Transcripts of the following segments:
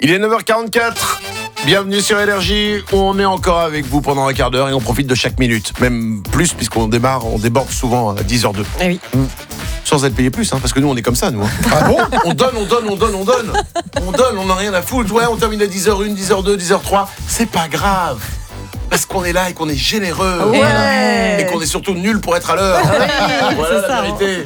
Il est 9h44. Bienvenue sur Énergie, où on est encore avec vous pendant un quart d'heure et on profite de chaque minute. Même plus, puisqu'on déborde souvent à 10h02. Ah oui. Sans être payé plus, parce que nous on est comme ça, nous. Ah bon ? On donne, on n'a rien à foutre. Ouais, on termine à 10h01, 10h02, 10h03. C'est pas grave. Parce qu'on est là et qu'on est généreux. Ouais. Et qu'on est surtout nul pour être à l'heure. Oui, voilà c'est la ça, vérité.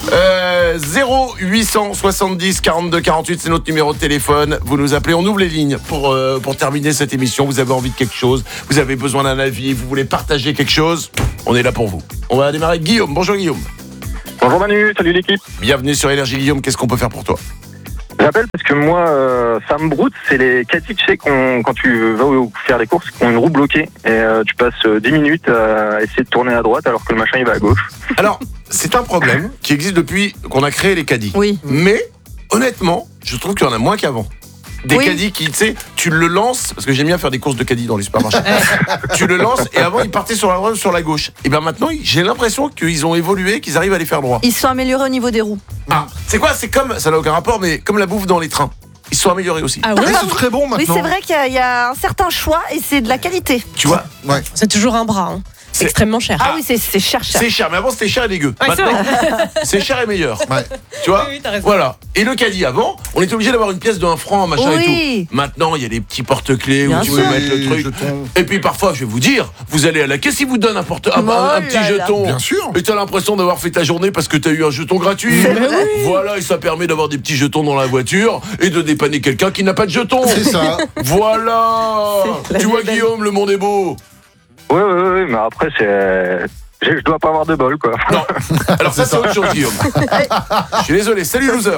0870 42 48, c'est notre numéro de téléphone. Vous nous appelez, on ouvre les lignes pour terminer cette émission. Vous avez envie de quelque chose, vous avez besoin d'un avis, vous voulez partager quelque chose, on est là pour vous. On va démarrer avec Guillaume. Bonjour Guillaume. Bonjour Manu, salut l'équipe. Bienvenue sur Énergie Guillaume, qu'est-ce qu'on peut faire pour toi ? J'appelle parce que moi, ça me broute, c'est les caddies, tu sais, quand tu vas faire les courses, qui ont une roue bloquée et tu passes 10 minutes à essayer de tourner à droite alors que le machin il va à gauche. Alors, c'est un problème qui existe depuis qu'on a créé les caddies. Oui. Mais, honnêtement, je trouve qu'il y en a moins qu'avant. Des caddies qui, tu sais, tu le lances, parce que j'aime bien faire des courses de caddies dans les supermarchés. Tu le lances et avant ils partaient sur la droite ou sur la gauche. Et bien maintenant, j'ai l'impression qu'ils ont évolué, qu'ils arrivent à les faire droit. Ils se sont améliorés au niveau des roues. Ah, c'est quoi ? C'est comme, ça n'a aucun rapport, mais comme la bouffe dans les trains. Ils se sont améliorés aussi. Ah ouais. C'est très bon maintenant. Oui, c'est vrai qu'il y a un certain choix et c'est de la qualité. Tu vois ? Ouais. C'est toujours un bras. C'est extrêmement cher. Ah oui, c'est cher. C'est cher, mais avant c'était cher et dégueu. Ouais, c'est Maintenant, c'est cher et meilleur. Ouais. Tu vois ? Oui, t'as raison. Voilà. Et le caddie avant, on était obligé d'avoir une pièce de 1 franc, machin Oui. et tout. Maintenant, il y a des petits porte-clés où Bien tu peux sûr. mettre le truc. Jetons. Et puis parfois, je vais vous dire, vous allez à la caisse, ils vous donnent un petit là jeton. Bien sûr. Et t'as l'impression d'avoir fait ta journée parce que t'as eu un jeton gratuit. C'est vrai. Voilà, et ça permet d'avoir des petits jetons dans la voiture et de dépanner quelqu'un qui n'a pas de jeton. C'est ça. Voilà. C'est la Tu vois vie belle. Guillaume, le monde est beau. Ouais, mais après je dois pas avoir de bol quoi. Non. Alors ça c'est autre chose Guillaume. Je suis désolé. Salut loser.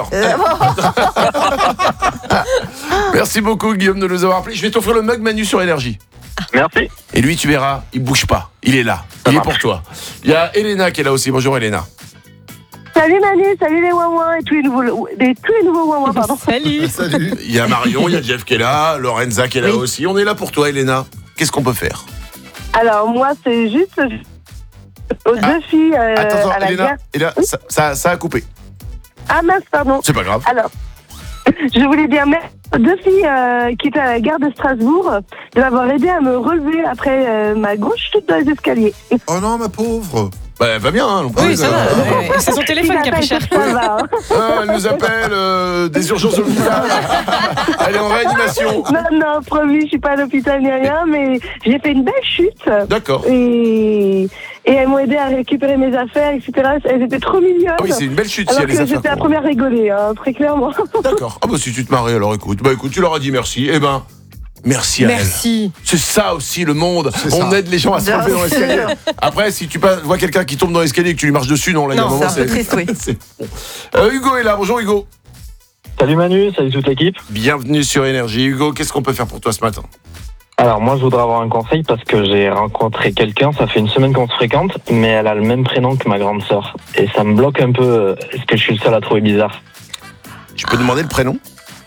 Merci beaucoup Guillaume de nous avoir appelé. Je vais t'offrir le mug Manu sur Énergie. Merci. Et lui tu verras, il bouge pas. Il est là. Ça Il est marche. pour toi. Il y a Elena qui est là aussi. Bonjour Elena. Salut Manu, salut les Wawa et tous les nouveaux Wawa, pardon. Salut. Salut. Il y a Marion, il y a Jeff qui est là, Lorenza qui est là aussi. On est là pour toi Elena. Qu'est-ce qu'on peut faire ? Alors moi c'est juste aux deux filles Attends, à la Elena, guerre. Elena, ça a coupé. Ah mince, pardon. C'est pas grave. Alors, je voulais dire merci aux deux filles qui étaient à la gare de Strasbourg de m'avoir aidé à me relever après ma grosse chute dans les escaliers. Oh non, ma pauvre. Bah, elle va bien, hein, non Oui, ça va. Ouais. C'est son téléphone qui a pris cher. Ça va, hein. Ah, elle nous appelle des urgences de l'hôpital. Elle est en réanimation. Non, promis, je suis pas à l'hôpital ni rien, mais j'ai fait une belle chute. D'accord. Et elles m'ont aidé à récupérer mes affaires, etc. Elles étaient trop mignonnes. Ah oui, c'est une belle chute si Alors elle les que a fait. j'étais la première à rigoler, très clairement. D'accord. Ah bah si tu te marrais alors écoute. Bah écoute, tu leur as dit merci. Eh ben, merci à elle. Merci. C'est ça aussi le monde. C'est On ça. aide les gens à se Bien relever dans l'escalier. sûr. Après, si tu vois quelqu'un qui tombe dans l'escalier et que tu lui marches dessus, non, là, il y a un Non, moment, c'est un peu triste, oui. c'est bon. Hugo est là. Bonjour Hugo. Salut Manu, salut toute l'équipe. Bienvenue sur Énergie. Hugo, qu'est-ce qu'on peut faire pour toi ce matin ? Alors moi je voudrais avoir un conseil parce que j'ai rencontré quelqu'un, ça fait une semaine qu'on se fréquente, mais elle a le même prénom que ma grande sœur. Et ça me bloque un peu, est-ce que je suis le seul à trouver bizarre ? Je peux demander le prénom ?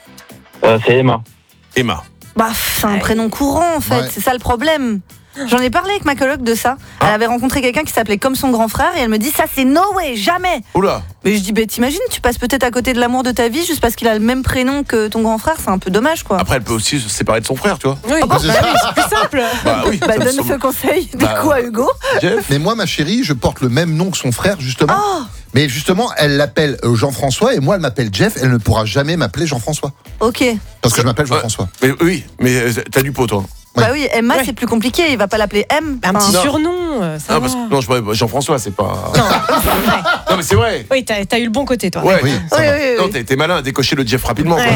C'est Emma. Emma. Bah, c'est un prénom courant en fait, Ouais. c'est ça le problème. J'en ai parlé avec ma coloc de ça. Elle avait rencontré quelqu'un qui s'appelait comme son grand frère et elle me dit ça c'est no way, jamais. Oula. Mais je dis bah t'imagines, tu passes peut-être à côté de l'amour de ta vie juste parce qu'il a le même prénom que ton grand frère, c'est un peu dommage quoi. Après, elle peut aussi se séparer de son frère, tu vois. Oui, c'est ça. c'est plus simple. Bah oui. Bah ça me donne semble- ce conseil du Bah, coup à Hugo. Jeff. Mais moi, ma chérie, je porte le même nom que son frère, justement. Oh, Mais justement, elle l'appelle Jean-François et moi, elle m'appelle Jeff. Elle ne pourra jamais m'appeler Jean-François. ok. Parce que je m'appelle Jean-François. Mais oui, mais t'as du pot, toi. Ouais. Bah oui, Emma Ouais. c'est plus compliqué, il va pas l'appeler M. Un petit Non. surnom, ça Ah, va. parce que, non, je parlais Jean-François, c'est pas. Non, Non, mais c'est vrai. oui, t'as eu le bon côté, toi. Ouais. Oui, ça Oui, va. oui, Non, oui. t'as été malin à décocher le Jeff rapidement. quoi.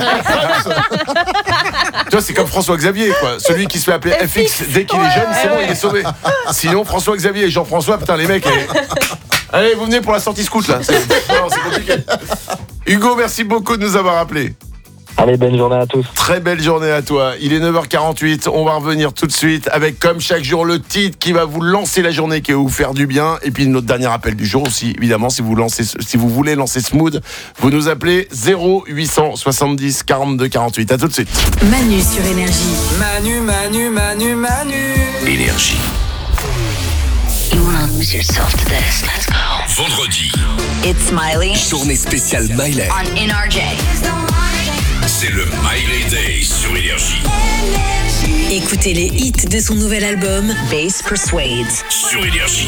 Tu vois, c'est comme François-Xavier, quoi. Celui qui se fait appeler FX dès qu'il est jeune, c'est bon, il est sauvé. Sinon, François-Xavier et Jean-François, putain, les mecs. Allez, vous venez pour la sortie scout, là. Non, c'est compliqué. Hugo, merci beaucoup de nous avoir appelés. Allez, bonne journée à tous. Très belle journée à toi. Il est 9h48. On va revenir tout de suite avec, comme chaque jour, le titre qui va vous lancer la journée, qui va vous faire du bien. Et puis notre dernier appel du jour aussi, évidemment, si vous voulez lancer Smooth, vous nous appelez 0870 42 48. À tout de suite. Manu sur Énergie. Manu. Énergie. You wanna lose yourself to this? Let's go. Vendredi, It's Miley journée spéciale Miley. on NRJ. C'est le Miley Day sur Énergie. Écoutez les hits de son nouvel album Bass Persuades Sur Énergie.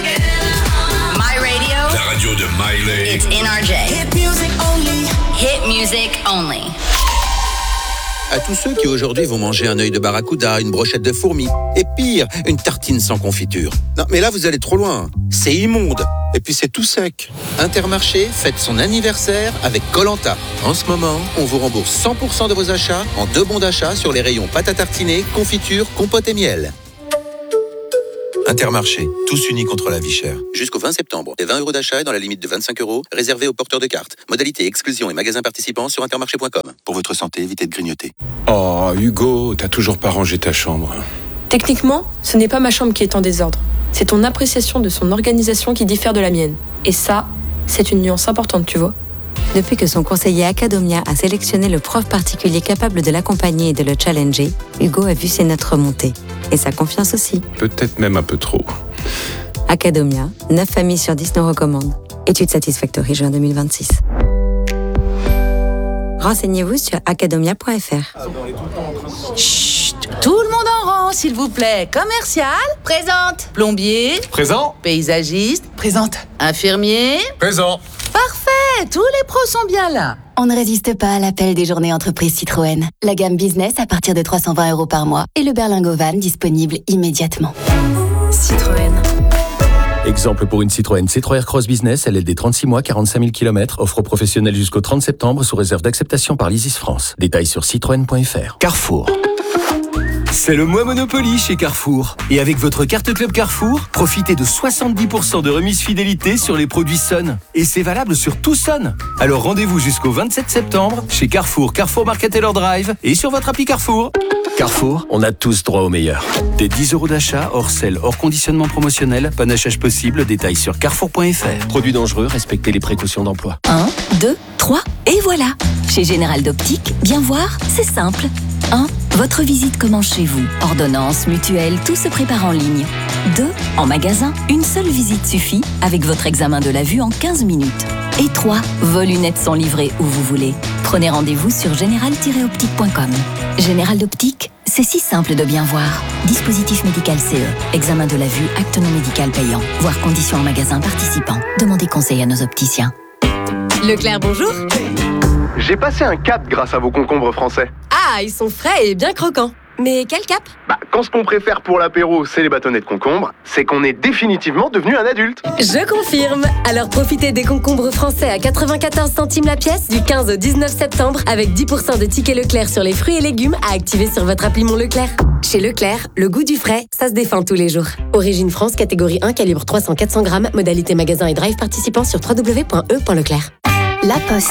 My Radio. La radio de Miley. It's NRJ. Hit music only. Hit music only. À tous ceux qui aujourd'hui vont manger un œil de barracuda, une brochette de fourmis, et pire, une tartine sans confiture. Non, mais là, vous allez trop loin. C'est immonde. Et puis, c'est tout sec. Intermarché fête son anniversaire avec Koh-Lanta. En ce moment, on vous rembourse 100% de vos achats en 2 bons d'achat sur les rayons pâte à tartiner, confiture, compote et miel. Intermarché, tous unis contre la vie chère. Jusqu'au 20 septembre, les 20 € d'achat est dans la limite de 25 € réservés aux porteurs de cartes. Modalité, exclusion et magasins participants sur intermarché.com. Pour votre santé, évitez de grignoter. Oh, Hugo, t'as toujours pas rangé ta chambre. Techniquement, ce n'est pas ma chambre qui est en désordre. C'est ton appréciation de son organisation qui diffère de la mienne. Et ça, c'est une nuance importante, tu vois. Depuis que son conseiller Academia a sélectionné le prof particulier capable de l'accompagner et de le challenger, Hugo a vu ses notes remonter. Et sa confiance aussi. Peut-être même un peu trop. Academia, 9 familles sur 10 nous recommandent. Étude Satisfactory, juin 2026. Renseignez-vous sur academia.fr. Chut, tout le monde en rang, s'il vous plaît. Commercial, présente. Plombier, présent. Paysagiste, présente. Infirmier, présent. Parfait, tous les pros sont bien là. On ne résiste pas à l'appel des journées entreprises Citroën. La gamme business à partir de 320 € par mois et le berlingot van disponible immédiatement. Citroën. Exemple pour une Citroën C3 Aircross Business, LLD 36 mois, 45 000 km, offre professionnelle jusqu'au 30 septembre sous réserve d'acceptation par l'ISIS France. Détails sur citroën.fr. Carrefour. C'est le mois Monopoly chez Carrefour. Et avec votre carte Club Carrefour, profitez de 70% de remise fidélité sur les produits Sun. Et c'est valable sur tout Sun. Alors rendez-vous jusqu'au 27 septembre chez Carrefour, Carrefour Market Taylor Drive et sur votre appli Carrefour. Carrefour, on a tous droit au meilleur. Des 10 € d'achat, hors sel, hors conditionnement promotionnel, panachage possible, détails sur carrefour.fr. Produits dangereux, respectez les précautions d'emploi. 1, 2, 3, et voilà. Chez Général d'Optique, bien voir, c'est simple. 1. Votre visite commence chez vous. Ordonnance, mutuelle, tout se prépare en ligne. 2. En magasin, une seule visite suffit avec votre examen de la vue en 15 minutes. Et 3. Vos lunettes sont livrées où vous voulez. Prenez rendez-vous sur général-optique.com. Général d'Optique, c'est si simple de bien voir. Dispositif médical CE. Examen de la vue, acte non médical payant. Voir conditions en magasin participant. Demandez conseil à nos opticiens. Leclerc, bonjour. J'ai passé un cap grâce à vos concombres français. Ah, ils sont frais et bien croquants. Mais quel cap? Quand ce qu'on préfère pour l'apéro, c'est les bâtonnets de concombre, c'est qu'on est définitivement devenu un adulte. Je confirme. Alors profitez des concombres français à 94 centimes la pièce du 15 au 19 septembre avec 10% de tickets Leclerc sur les fruits et légumes à activer sur votre appli Mon Leclerc. Chez Leclerc, le goût du frais, ça se défend tous les jours. Origine France, catégorie 1, calibre 300-400 grammes, modalité magasin et drive participant sur www.e.leclerc. La Poste.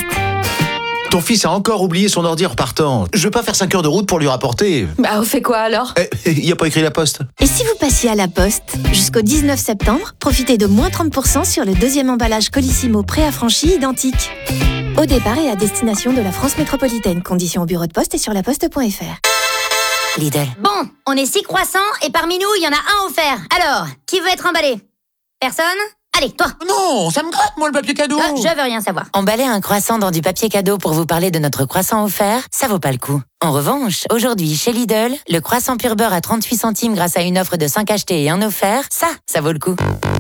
Ton fils a encore oublié son ordi en repartant. Je veux pas faire 5 heures de route pour lui rapporter. Bah, on fait quoi alors? Il a pas écrit la poste. Et si vous passiez à la Poste, jusqu'au 19 septembre, profitez de moins 30% sur le deuxième emballage Colissimo préaffranchi identique. Au départ et à destination de la France métropolitaine. Conditions au bureau de poste et sur laposte.fr. Lidl. Bon, on est 6 croissants et parmi nous, il y en a un offert. Alors, qui veut être emballé? Personne? Allez, toi. Non, ça me gratte, moi, le papier cadeau. Je veux rien savoir. Emballer un croissant dans du papier cadeau pour vous parler de notre croissant offert, ça vaut pas le coup. En revanche, aujourd'hui, chez Lidl, le croissant pur beurre à 38 centimes grâce à une offre de 5 achetés et un offert, ça vaut le coup.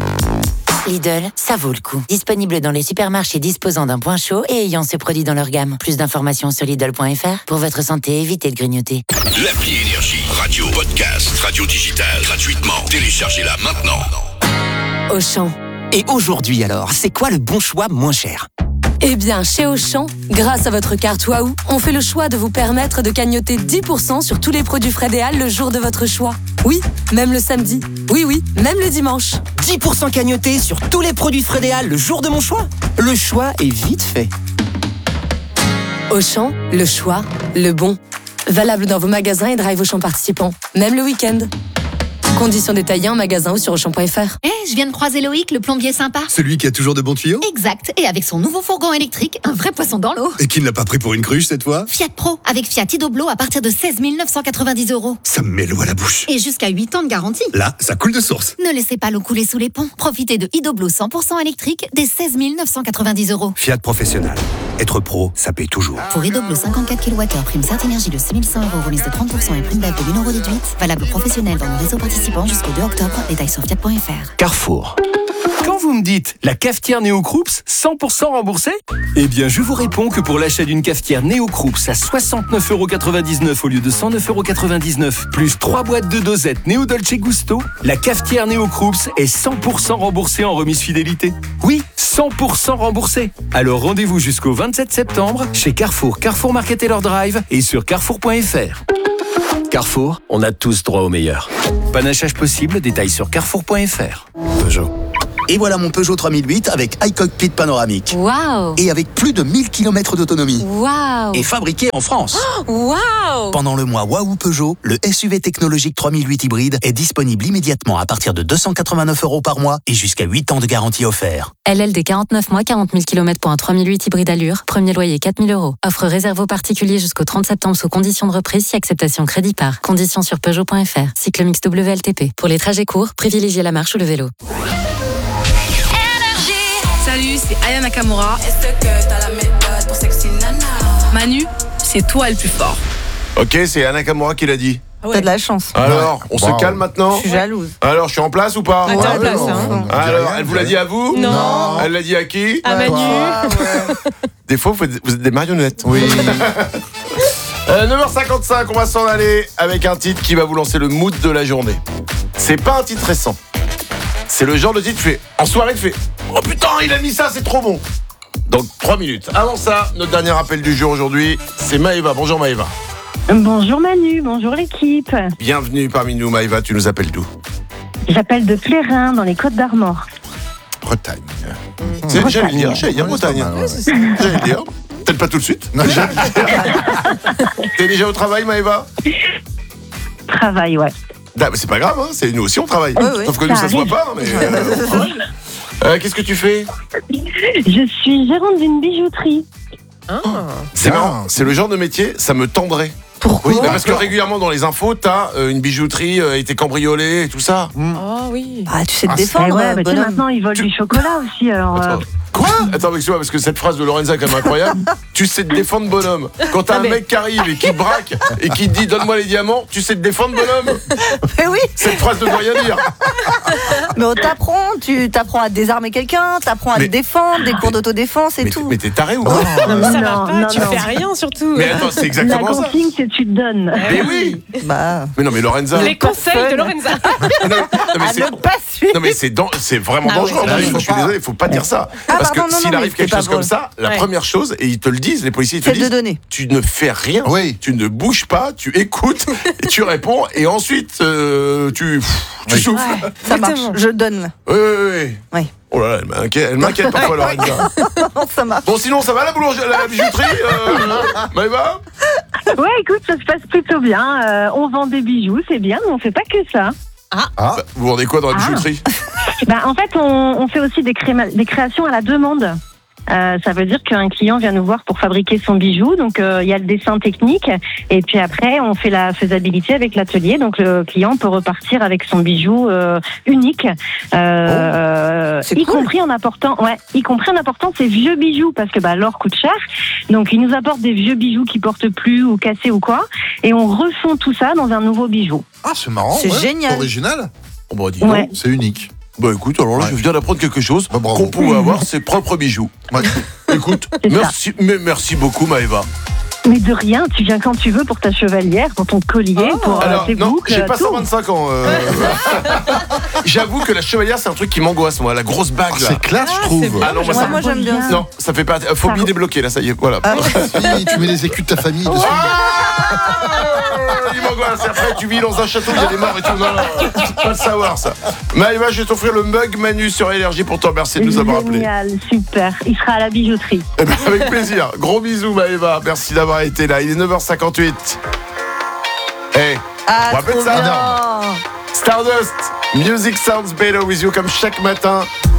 Lidl, ça vaut le coup. Disponible dans les supermarchés disposant d'un point chaud et ayant ce produit dans leur gamme. Plus d'informations sur Lidl.fr. Pour votre santé, évitez de grignoter. L'appli Énergie, radio, podcast, radio digitale, gratuitement. Téléchargez-la maintenant. Auchan. Et aujourd'hui alors, c'est quoi le bon choix moins cher? Eh bien, chez Auchan, grâce à votre carte Waouh, on fait le choix de vous permettre de cagnoter 10% sur tous les produits frais des Halles le jour de votre choix. Oui, même le samedi. Oui, même le dimanche. 10% cagnoté sur tous les produits frais des Halles le jour de mon choix? Le choix est vite fait. Auchan, le choix, le bon. Valable dans vos magasins et drive Auchan participants, même le week-end. Conditions détaillées en magasin ou sur Auchan.fr. Je viens de croiser Loïc, le plombier sympa. Celui qui a toujours de bons tuyaux? Exact, et avec son nouveau fourgon électrique, un vrai poisson dans l'eau. Et qui ne l'a pas pris pour une cruche cette fois? Fiat Pro, avec Fiat Idoblo à partir de 16 990 €. Ça me met l'eau à la bouche. Et jusqu'à 8 ans de garantie. Là, ça coule de source. Ne laissez pas l'eau couler sous les ponts. Profitez de Idoblo 100% électrique des 16 990 €. Fiat Professionnel. Être pro, ça paye toujours. Pour rideau bleu 54 kWh, prime Certes Énergie de 6100 €, remise de 30% et prime DAF de 1000 € déduite. Valable professionnel dans nos réseaux participants jusqu'au 2 octobre. Détails sur fiat.fr. Carrefour. Quand vous me dites la cafetière Néo Croops 100% remboursée, eh bien je vous réponds que pour l'achat d'une cafetière Néo Croops à 69,99 € au lieu de 109,99 €, plus 3 boîtes de dosettes Néo Dolce Gusto, la cafetière Néo Croops est 100% remboursée en remise fidélité. Oui, 100% remboursée. Alors rendez-vous jusqu'au 27 septembre chez Carrefour, Carrefour Market Taylor Drive et sur carrefour.fr. Carrefour, on a tous droit au meilleur. Panachage possible, détails sur carrefour.fr. Peugeot. Et voilà mon Peugeot 3008 avec iCockpit panoramique. Waouh! Et avec plus de 1000 km d'autonomie. Waouh! Et fabriqué en France. Waouh! Pendant le mois Waouh Peugeot, le SUV technologique 3008 hybride est disponible immédiatement à partir de 289 € par mois et jusqu'à 8 ans de garantie offert. LLD 49 mois, 40 000 km pour un 3008 hybride allure. Premier loyer 4 000 €. Offre réservée aux particuliers jusqu'au 30 septembre sous conditions de reprise si acceptation crédit par. Conditions sur Peugeot.fr. Cycle mix WLTP. Pour les trajets courts, privilégiez la marche ou le vélo. Salut, c'est Aya Nakamura. Manu, c'est toi le plus fort. Ok, c'est Anna Nakamura qui l'a dit. T'as de la chance. Alors, on se calme maintenant. Je suis jalouse. Alors, je suis en place ou pas? T'es en place, hein. Alors, elle vous l'a dit à vous? Non. Elle l'a dit à qui? À Manu. Des fois, vous êtes des marionnettes. Oui. 9h55, on va s'en aller avec un titre qui va vous lancer le mood de la journée. C'est pas un titre récent. C'est le genre de titre, tu fais en soirée, tu fais oh putain, il a mis ça, c'est trop bon. Donc 3 minutes. Avant ça, notre dernier appel du jour aujourd'hui, c'est Maëva. Bonjour Maëva. Bonjour Manu, bonjour l'équipe. Bienvenue parmi nous Maëva, tu nous appelles d'où? J'appelle de Plérin dans les Côtes d'Armor. Bretagne. J'allais dire Bretagne. J'allais dire. Peut-être pas tout de suite. T'es déjà au travail Maëva? Travail, ouais. Mais c'est pas grave, hein, nous aussi on travaille. Oui. Sauf que nous ça se voit pas. Mais qu'est-ce que tu fais? Je suis gérante d'une bijouterie. C'est marrant, c'est le genre de métier, ça me tendrait. Pourquoi? Oui, parce que régulièrement dans les infos, t'as une bijouterie a été cambriolée et tout ça. Oh oui. Ah, tu sais te défendre. Ouais, tu sais, maintenant ils volent du chocolat aussi. Alors, Quoi? Attends, excuse-moi, parce que cette phrase de Lorenza est quand même incroyable. Tu sais te défendre, bonhomme. Quand t'as un mec qui arrive et qui braque et qui te dit donne-moi les diamants, tu sais te défendre, bonhomme. Mais oui. Cette phrase ne doit rien dire. Mais on t'apprend, tu t'apprends à désarmer quelqu'un, t'apprends à te défendre, des cours d'autodéfense et tout. Mais t'es taré ou quoi? Non, mais ça va pas, tu fais rien surtout. Mais attends, c'est exactement ça. La consigne, c'est tu te donnes. Mais oui. Mais non, mais Lorenza. Les conseils de Lorenza. Non mais c'est vraiment dangereux. Je suis désolé, il faut pas dire ça. Parce que s'il arrive quelque chose comme ça, la première chose, et ils te le disent, les policiers te disent, tu ne fais rien, tu ne bouges pas, tu écoutes, et tu réponds, et ensuite tu souffles. Ça marche, je donne. Oui. Oh là là, elle m'inquiète parfois, Lorenza. Ça marche. Bon, sinon, ça va la bijouterie, Maëva? Ouais, écoute, ça se passe plutôt bien. On vend des bijoux, c'est bien, mais on fait pas que ça. Vous vendez quoi dans la bijouterie? En fait, on fait aussi des créations à la demande. Ça veut dire qu'un client vient nous voir pour fabriquer son bijou. Donc, il y a le dessin technique. Et puis après, on fait la faisabilité avec l'atelier. Donc, le client peut repartir avec son bijou unique. Y compris en apportant ses vieux bijoux. Parce que l'or coûte cher. Donc, il nous apporte des vieux bijoux qui portent plus ou cassés ou quoi. Et on refond tout ça dans un nouveau bijou. Ah, c'est marrant. C'est génial. Original. Dis donc. Ouais. C'est unique. Bah écoute, alors là, je viens d'apprendre quelque chose, qu'on pouvait avoir ses propres bijoux. Écoute, merci beaucoup Maëva. Mais de rien, tu viens quand tu veux pour ta chevalière, pour ton collier, pour tes boucles. J'ai pas tout. 125 ans. J'avoue que la chevalière, c'est un truc qui m'angoisse, moi. La grosse bague, là. C'est classe, je trouve. Ah non, moi j'aime bien ça. Non, ça fait pas. Phobie débloquée, là, ça y est, voilà. Si, tu mets les écus de ta famille dessus. Il m'angoisse. Après, tu vis dans un château, il y a des morts et tout. Non, pas le savoir, ça. Maëva, je vais t'offrir le mug Manu sur Énergie pour te remercier de nous avoir appelés. Génial, super. Il sera à la bijouterie. Avec plaisir. Gros bisous, Maëva. Merci d'avoir été là. Il est 9h58. On rappelle ça. Stardust. Music sounds better with you, comme chaque matin.